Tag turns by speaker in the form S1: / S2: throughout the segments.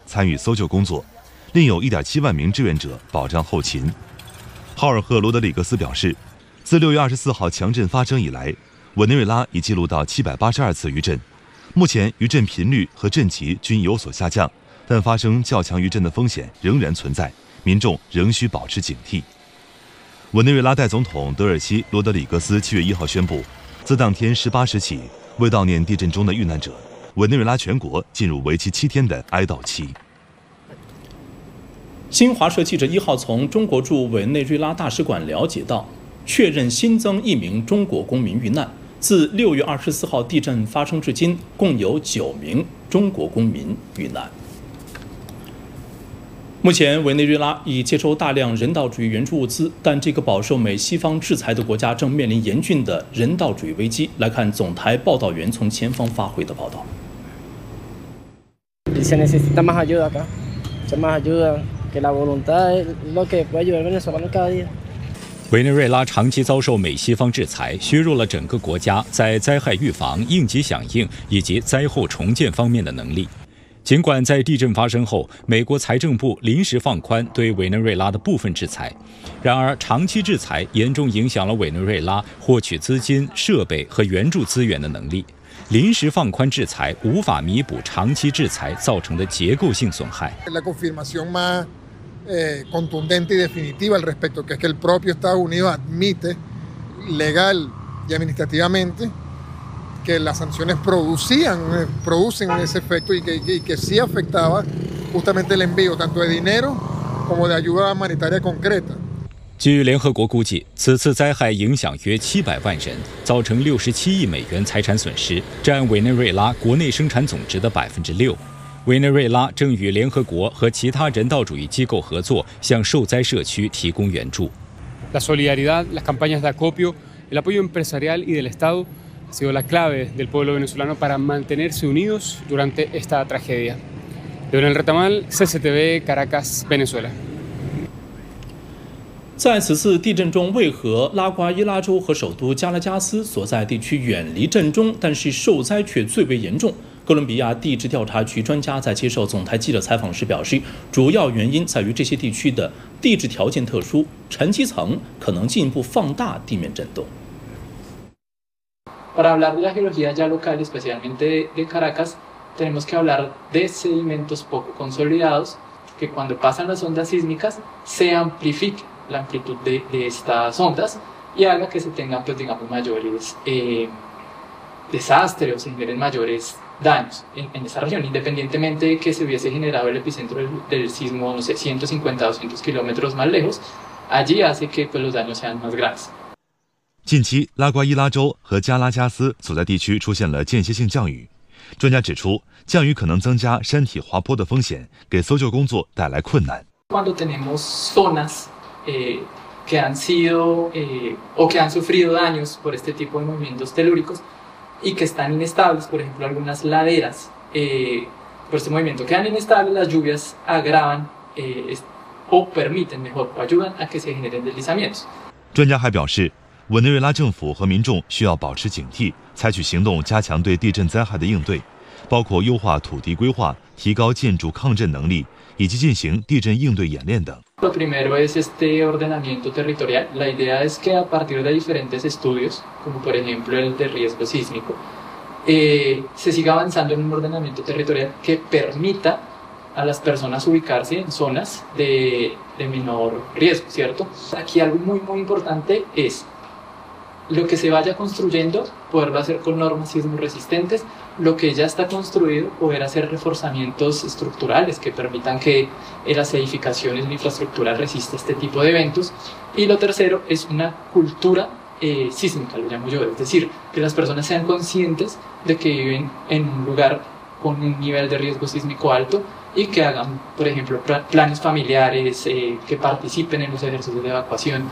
S1: 参与搜救工作，另有1.7万名志愿者保障后勤。浩尔赫罗德里格斯表示，自6月24号强震发生以来，委内瑞拉已记录到782次余震。目前余震频率和震级均有所下降，但发生较强余震的风险仍然存在，民众仍需保持警惕。委内瑞拉代总统德尔西·罗德里格斯7月1号宣布，自当天18时起，为悼念地震中的遇难者，委内瑞拉全国进入为期7天的哀悼期。
S2: 新华社记者1号从中国驻委内瑞拉大使馆了解到，确认新增1名中国公民遇难。自6月24号地震发生至今，共有9名中国公民遇难。目前，委内瑞拉已接收大量人道主义援助物资，但这个饱受美西方制裁的国家正面临严峻的人道主义危机。来看总台报道员从前方发回的报道。
S3: Se necesita más ayuda acá, más ayuda, que la voluntad es lo que puede ayudar al venezolano cada día.
S4: 委内瑞拉长期遭受美西方制裁，削弱了整个国家在灾害预防、应急响应以及灾后重建方面的能力。尽管在地震发生后，美国财政部临时放宽对委内瑞拉的部分制裁，然而长期制裁严重影响了委内瑞拉获取资金、设备和援助资源的能力。临时放宽制裁无法弥补长期制裁造成的结构性损害。
S5: Contundente y definitiva al respecto, que es que el propio Estados Unidos admite legal y administrativamente que las sanciones producen ese efecto y que sí afectaba justamente el envío tanto de dinero como de ayuda humanitaria concreta.
S4: 据联合国估计，此次灾害影响约700万人，造成67亿美元财产损失，占委内瑞拉国内生产总值的6%。委内瑞拉正与联合国和其他人道主义机构合作，向受灾社区提供援助。
S6: La solidaridad, las campañas de acopio, el apoyo empresarial y del Estado ha sido la clave del pueblo venezolano para mantenerse unidos durante esta tragedia. Leonel Retamal, CCTV, Caracas, Venezuela。
S2: 在此次地震中，为何拉瓜伊拉州和首都加拉加斯所在地区远离震中，但是受灾却最为严重？哥伦比亚地质调查局专家在接受总台记者采访时表示，主要原因在于这些地区的地质条件特殊，沉积层可能进一步放大地面震动。
S7: Para hablar de la geología ya local, especialmente de Caracas, tenemos que hablar de sedimentos poco consolidados que cuando pasan las ondas sísmicas se amplifique la amplitud de estas ondas y haga que se tengan, pues, digamos, mayores desastres o se generen mayores daños en esta región, independientemente de que se hubiese generado el epicentro del sismo, no sé, 150 o 200 kilómetros más lejos, allí hace que, pues, los daños sean más graves。
S1: 近期，拉瓜伊拉州和加拉加斯所在地区出现了间歇性降雨。专家指出，降雨可能增加山体滑坡的风险，给搜救工作带来困难。
S7: Cuando tenemos zonas que han sido o que han sufrido daños por este tipo de movimientos telúricos y que están inestables, por ejemplo, algunas laderas, por este movimiento quedan inestables, las lluvias agravan o permiten, mejor, o ayudan a que se generen deslizamientos。
S1: 专家还表示，委内瑞拉政府和民众需要保持警惕，采取行动加强对地震灾害的应对，包括优化土地规划、提高建筑抗震能力，以及进行地震应对演练等。
S7: Lo primero es este ordenamiento territorial. La idea es que a partir de diferentes estudios, como por ejemplo el de riesgo sísmico, se siga avanzando en un ordenamiento territorial que permita a las personas ubicarse en zonas de menor riesgo, ¿cierto? Aquí algo muy importante es lo que se vaya construyendo, poderlo hacer con normas sismo resistentes, lo que ya está construido, poder hacer reforzamientos estructurales que permitan que las edificaciones y la infraestructura resista este tipo de eventos. Y lo tercero es una cultura sísmica, lo llamo yo, es decir, que las personas sean conscientes de que viven en un lugar con un nivel de riesgo sísmico alto y que hagan, por ejemplo, planes familiares, que participen en los ejercicios de evacuación。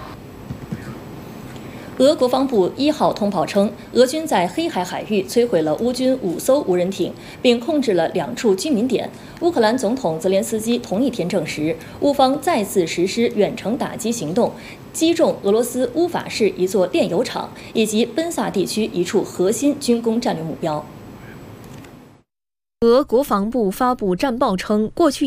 S8: 俄国防部1号通报称，俄军在黑海海域摧毁了乌军5艘无人艇，并控制了2处居民点。乌克兰总统泽连斯基同一天证实，乌方再次实施远程打击行动，击中俄罗斯乌法市一座炼油厂以及奔萨地区一处核心军工战略目标。
S9: 俄国防部发布战报称，过去